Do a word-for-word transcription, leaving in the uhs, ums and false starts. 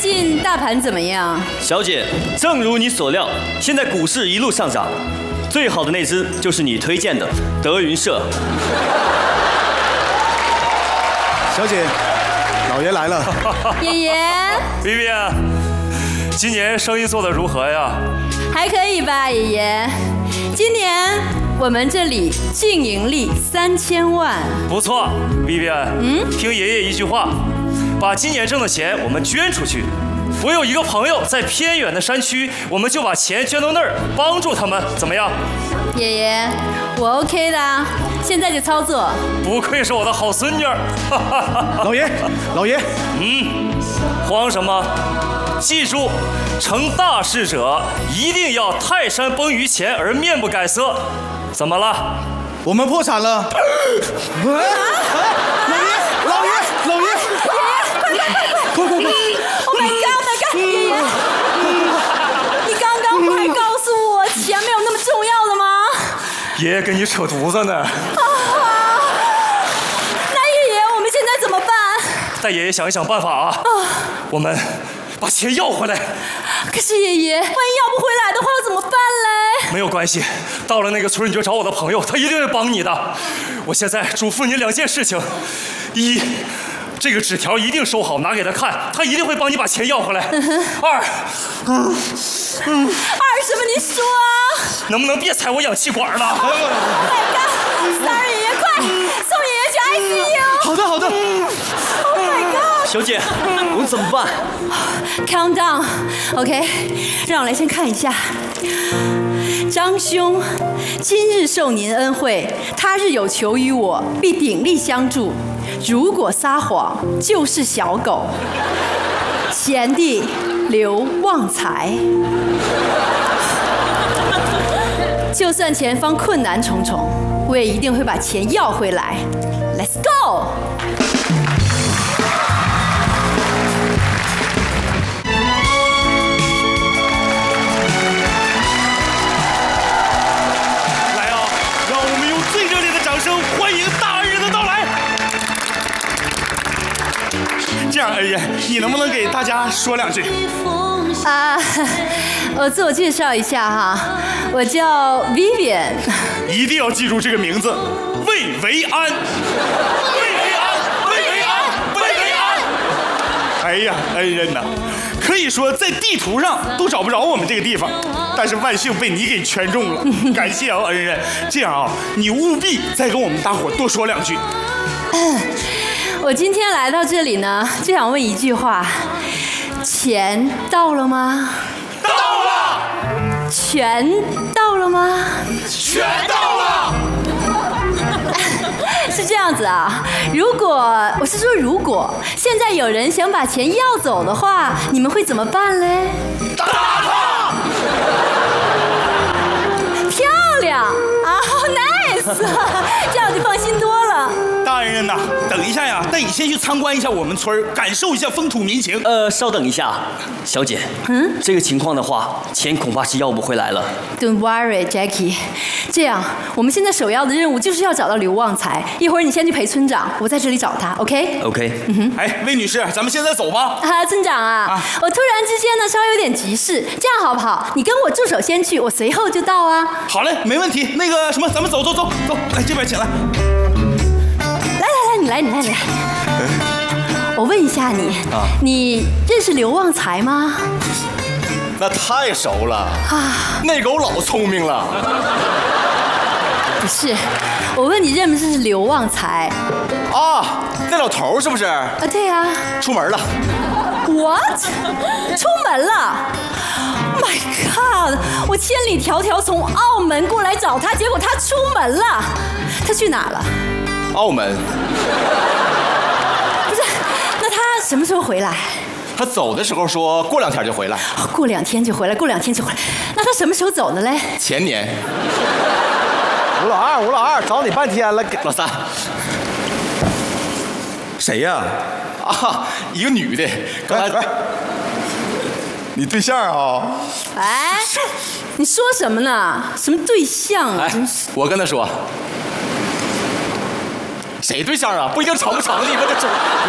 近大盘怎么样？ 小姐，正如你所料，现在股市一路上涨，最好的那只就是你推荐的德云社。 小姐，老爷来了。 爷爷 ，Vivian， 今年生意做得如何呀？ 还可以吧，爷爷。今年我们这里净盈利三千万。 不错 ，Vivian。嗯，听爷爷一句话，把今年挣的钱我们捐出去。我有一个朋友在偏远的山区，我们就把钱捐到那儿，帮助他们，怎么样？ 爷爷，我 OK 的，现在就操作。 不愧是我的好孙女儿。 老爷，老爷， 嗯，慌什么？记住，成大事者一定要泰山崩于前而面不改色。怎么了？ 我们破产了。啊、老爷，老爷，老爷， 爷爷，快快快快快快 ！Oh my god， my god， 爷爷，你刚刚不还告诉我钱没有那么重要的吗？ 爷爷跟你扯犊子呢。啊！ 那爷爷，我们现在怎么办？ 带爷爷想一想办法啊！啊我们把钱要回来。 可是爷爷，万一要不回来的话，怎么办嘞？ 没有关系，到了那个村你就找我的朋友，他一定会帮你的。我现在嘱咐你两件事情：一，这个纸条一定收好，拿给他看，他一定会帮你把钱要回来。二， 嗯嗯，二什么？你说啊？ 能不能别踩我氧气管了 ？Oh my god！Sorry， 爷爷，快送爷爷去 I C U。 好的，好的。 Oh my god！ 小姐，我们怎么办 ？Calm down，OK， 让我来先看一下。张兄，今日受您恩惠，他日有求于我，必鼎力相助。如果撒谎，就是小狗。贤弟刘旺财。就算前方困难重重，我也一定会把钱要回来。Let's go！ 欢迎大恩人的到来。这样，恩人，你能不能给大家说两句？ 啊，我自我介绍一下哈，我叫 Vivian。 一定要记住这个名字，魏维安。魏维安，魏维安，魏维安。哎呀，恩人呐，可以说在地图上都找不着我们这个地方。但是万幸被你给圈中了，感谢啊，恩人。这样啊，你务必再跟我们大伙多说两句。 我今天来到这里呢，就想问一句话：钱到了吗？ 到了。 全到了吗？ 全到了。 是这样子啊，如果我是说，如果现在有人想把钱要走的话，你们会怎么办嘞？ 打他！ 漂亮啊 ，nice， 这样我就放心多了。 大恩人呐，等一下呀，带你先去参观一下我们村，感受一下风土民情。 呃，稍等一下，小姐，嗯，这个情况的话，钱恐怕是要不回来了。 Don't worry, Jackie。这样，我们现在首要的任务就是要找到刘旺财。一会儿你先去陪村长，我在这里找他 ，OK？OK。 嗯哼。 哎，魏女士，咱们现在走吧。 啊，村长啊，啊我突然之间呢稍微有点急事，这样好不好？你跟我助手先去，我随后就到啊。 好嘞，没问题。那个什么，咱们走走走走，来这边请来。 来来来，你来你来你来。我问一下你，啊、你认识刘旺财吗？ 那太熟了啊！那狗老聪明了。 不是，我问你认不认识刘旺财？ 啊，那老头是不是？啊， 对呀、啊。 出门了。 What？ 出门了 ？My God！ 我千里迢迢从澳门过来找他，结果他出门了。他去哪了？ 澳门。 不是，那他什么时候回来？ 他走的时候说过两天就回来。 哦、过两天就回来，过两天就回来。那他什么时候走的嘞？ 前年。 吴老二，吴老二，找你半天了。 老三。谁呀？啊，一个女的。刚才。哎、你对象啊？ 哎，你说什么呢？什么对象啊？ 哎，我跟他说。谁对象啊？不一定成不成的，你问这。